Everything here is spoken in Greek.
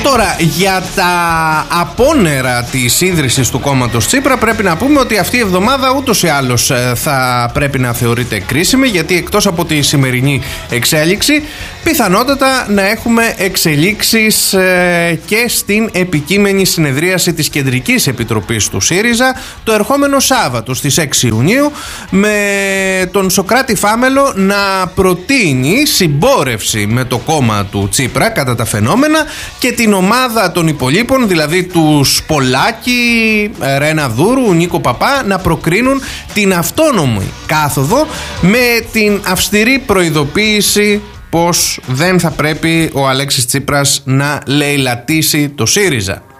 Τώρα, για τα απόνερα της ίδρυσης του κόμματος Τσίπρα πρέπει να πούμε ότι αυτή η εβδομάδα ούτως ή άλλως θα πρέπει να θεωρείται κρίσιμη, γιατί εκτός από τη σημερινή εξέλιξη πιθανότατα να έχουμε εξελίξεις και στην επικείμενη συνεδρίαση της Κεντρικής Επιτροπής του ΣΥΡΙΖΑ το ερχόμενο Σάββατο στις 6 Ιουνίου, με τον Σωκράτη Φάμελο να προτείνει συμπόρευση με το κόμμα του Τσίπρα κατά τα φαινόμενα και την ομάδα των υπολείπων, δηλαδή του Πολάκη, Ρένα Δούρου, Νίκο Παπά, να προκρίνουν την αυτόνομη κάθοδο, με την αυστηρή προειδοποίηση πως δεν θα πρέπει ο Αλέξης Τσίπρας να λαιλατήσει το ΣΥΡΙΖΑ.